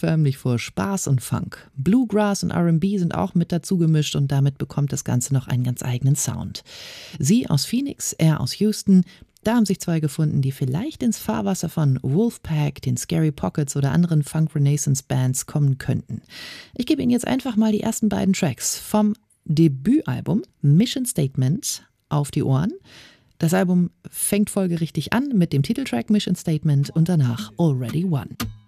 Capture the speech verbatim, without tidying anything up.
förmlich vor Spaß und Funk. Bluegrass und R and B sind auch mit dazu gemischt und damit bekommt das Ganze noch einen ganz eigenen Sound. Sie aus Phoenix, er aus Houston. Da haben sich zwei gefunden, die vielleicht ins Fahrwasser von Wolfpack, den Scary Pockets oder anderen Funk-Renaissance-Bands kommen könnten. Ich gebe Ihnen jetzt einfach mal die ersten beiden Tracks vom Debütalbum Mission Statement auf die Ohren. Das Album fängt folgerichtig an mit dem Titeltrack Mission Statement und danach Already Won.